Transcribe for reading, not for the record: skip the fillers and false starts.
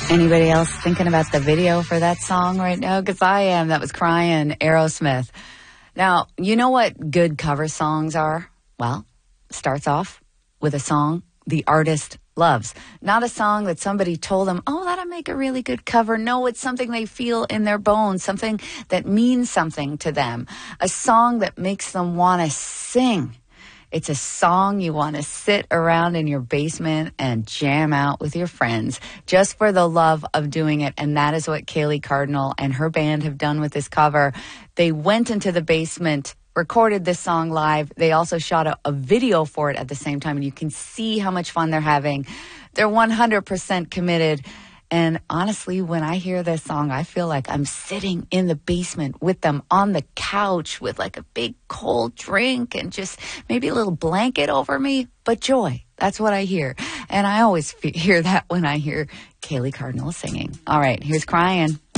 Anybody else thinking about the video for that song right now? Because I am. That was Crying, Aerosmith. Now, you know what good cover songs are? Well, starts off with a song the artist loves. Not a song that somebody told them, oh, that'll make a really good cover. No, it's something they feel in their bones, something that means something to them. A song that makes them want to sing. It's a song you want to sit around in your basement and jam out with your friends just for the love of doing it. And that is what Kaylee Cardinal and her band have done with this cover. They went into the basement, recorded this song live. They also shot a video for it at the same time. And you can see how much fun they're having. They're 100% committed. And honestly, when I hear this song, I feel like I'm sitting in the basement with them on the couch with like a big cold drink and just maybe a little blanket over me. But joy, that's what I hear. And I always hear that when I hear Kaylee Cardinal singing. All right, here's Crying.